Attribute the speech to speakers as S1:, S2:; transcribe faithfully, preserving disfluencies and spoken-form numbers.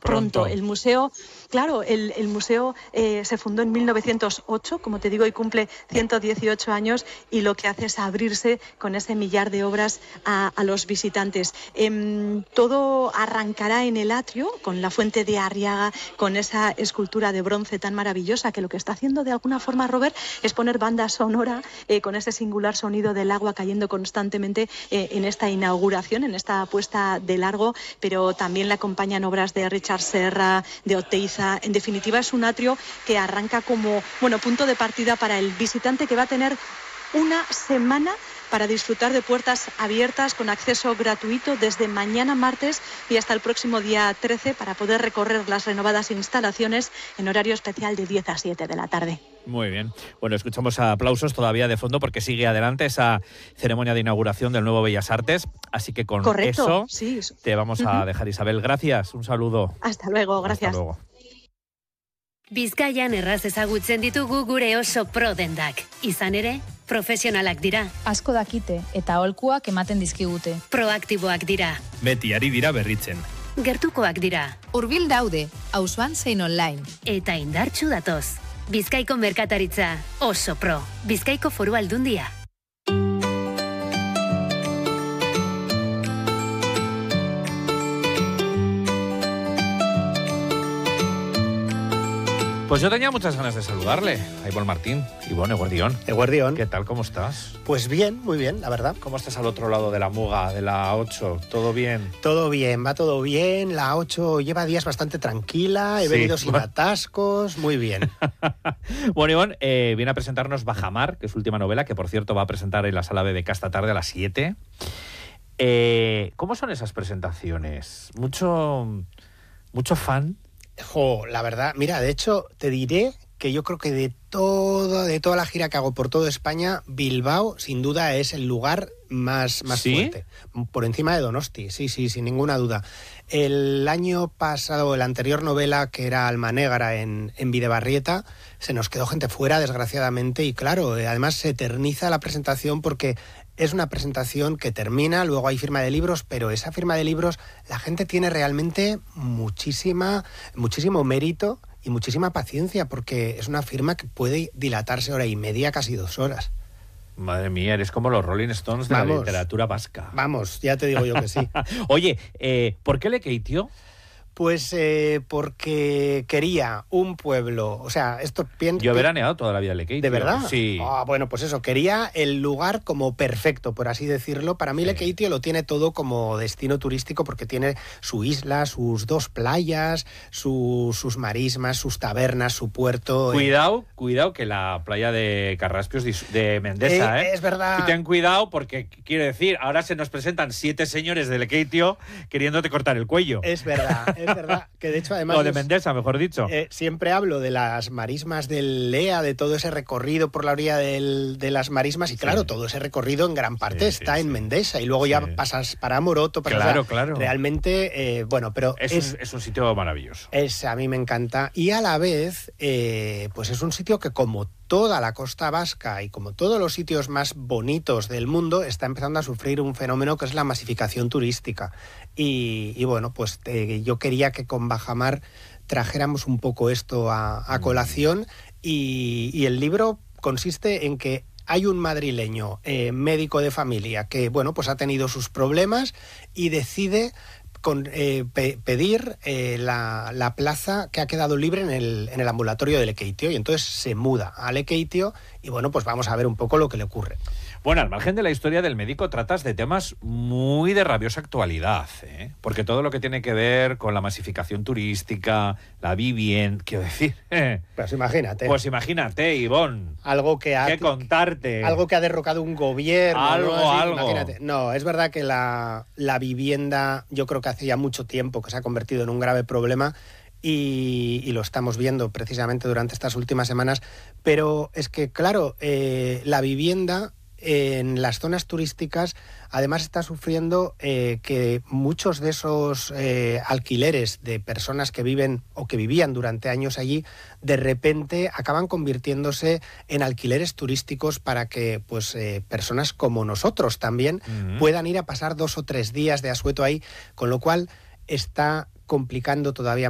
S1: pronto. El museo, claro, el, el museo eh, se fundó en mil novecientos ocho, como te digo, y cumple ciento dieciocho años, y lo que hace es abrirse con ese millar de obras a, a los visitantes. Eh, todo arrancará en el atrio, con la fuente de Arriaga, con esa escultura de bronce tan maravillosa, que lo que está haciendo de alguna forma, Robert, es poner banda sonora eh, con ese singular sonido del agua cayendo constantemente eh, en esta inauguración, en esta puesta de largo, pero también le acompañan obras de Richard Serra, de Oteiza. En definitiva, es un atrio que arranca como, bueno, punto de partida para el visitante, que va a tener una semana para disfrutar de puertas abiertas con acceso gratuito desde mañana martes y hasta el próximo día trece, para poder recorrer las renovadas instalaciones en horario especial de diez a siete de la tarde.
S2: Muy bien. Bueno, escuchamos aplausos todavía de fondo porque sigue adelante esa ceremonia de inauguración del nuevo Bellas Artes. Así que con
S1: Correcto,
S2: eso
S1: sí.
S2: te vamos uh-huh. a dejar, Isabel. Gracias, un saludo.
S1: Hasta luego, gracias.
S2: Hasta luego.
S3: Bizkaian erraz ezagutzen ditugu gure oso pro dendak. Izan ere, profesionalak dira.
S4: Asko dakite eta aholkuak ematen dizkigute.
S3: Proaktiboak dira.
S5: Beti ari dira berritzen.
S3: Gertukoak dira.
S4: Hurbil daude, auzoan zein online.
S3: Eta indartsu datoz. Bizkaiko merkataritza oso pro. Bizkaiko Foru Aldundia.
S2: Pues yo tenía muchas ganas de saludarle a Ivonne Martín. Ivonne, Eguardión.
S6: Eguardión.
S2: ¿Qué tal? ¿Cómo estás?
S6: Pues bien, muy bien, la verdad.
S2: ¿Cómo estás al otro lado de la muga, de la ocho? ¿Todo bien?
S6: Todo bien, va todo bien. La ocho lleva días bastante tranquila, he sí. venido sin atascos, muy bien.
S2: Bueno, Ivonne, eh, viene a presentarnos Bajamar, que es su última novela, que por cierto va a presentar en la Sala B B K esta tarde a las siete. Eh, ¿Cómo son esas presentaciones? ¿Mucho, mucho fan?
S6: Jo, la verdad, mira, de hecho, te diré que yo creo que de todo, de toda la gira que hago por toda España, Bilbao, sin duda, es el lugar más, más
S2: ¿Sí?
S6: fuerte. Por encima de Donosti, sí, sí, sin ninguna duda. El año pasado, la anterior novela, que era Alma Negra en, en Bidebarrieta, se nos quedó gente fuera, desgraciadamente, y claro, además se eterniza la presentación porque es una presentación que termina, luego hay firma de libros, pero esa firma de libros, la gente tiene realmente muchísima, muchísimo mérito y muchísima paciencia, porque es una firma que puede dilatarse hora y media, casi dos horas.
S2: Madre mía, eres como los Rolling Stones de vamos, la literatura vasca.
S6: Vamos, ya te digo yo que sí.
S2: Oye, eh, ¿por qué Lekeitio?
S6: Pues eh, porque quería un pueblo, o sea, esto pienso...
S2: Yo he veraneado toda la vida en Lekeitio.
S6: ¿De verdad?
S2: Sí.
S6: Oh, bueno, pues eso, quería el lugar como perfecto, por así decirlo. Para mí sí. Lekeitio lo tiene todo como destino turístico porque tiene su isla, sus dos playas, su, sus marismas, sus tabernas, su puerto...
S2: Cuidado, eh. cuidado que la playa de Carraspios de Mendesa, ¿eh?
S6: ¿eh? Es verdad.
S2: Y ten cuidado porque, quiero decir, ahora se nos presentan siete señores de Lekeitio queriéndote cortar el cuello.
S6: Es verdad. Es verdad, que de hecho además...
S2: O de Mendesa, mejor dicho.
S6: Eh, siempre hablo de las marismas del Lea, de todo ese recorrido por la orilla del, de las marismas, y claro, sí. todo ese recorrido en gran parte sí, está sí, en sí. Mendesa, y luego sí. ya pasas para Moroto, pasas
S2: claro,
S6: a,
S2: claro.
S6: Realmente, eh, bueno, pero...
S2: Es, es, un, es un sitio maravilloso.
S6: Es, a mí me encanta, y a la vez, eh, pues es un sitio que como toda la costa vasca y como todos los sitios más bonitos del mundo, está empezando a sufrir un fenómeno que es la masificación turística. Y, y bueno, pues eh, yo quería que con Bajamar trajéramos un poco esto a, a colación, y, y el libro consiste en que hay un madrileño eh, médico de familia que, bueno, pues ha tenido sus problemas y decide... Con, eh, pe- pedir eh, la, la plaza que ha quedado libre en el, en el ambulatorio de Lekeitio, y entonces se muda a Lekeitio y bueno, pues vamos a ver un poco lo que le ocurre.
S2: Bueno, al margen de la historia del médico, tratas de temas muy de rabiosa actualidad, ¿eh? Porque todo lo que tiene que ver con la masificación turística, la vivienda, quiero decir... ¿eh?
S6: Pues imagínate.
S2: Pues imagínate, Ivonne.
S6: Algo que ha...
S2: ¿Qué contarte?
S6: Algo que ha derrocado un gobierno.
S2: Algo,
S6: ¿no? Así,
S2: algo.
S6: Imagínate. No, es verdad que la, la vivienda, yo creo que hace ya mucho tiempo que se ha convertido en un grave problema, y, y lo estamos viendo precisamente durante estas últimas semanas, pero es que, claro, eh, la vivienda... en las zonas turísticas además está sufriendo eh, que muchos de esos eh, alquileres de personas que viven o que vivían durante años allí, de repente acaban convirtiéndose en alquileres turísticos para que pues eh, personas como nosotros también uh-huh. puedan ir a pasar dos o tres días de asueto ahí, con lo cual está complicando todavía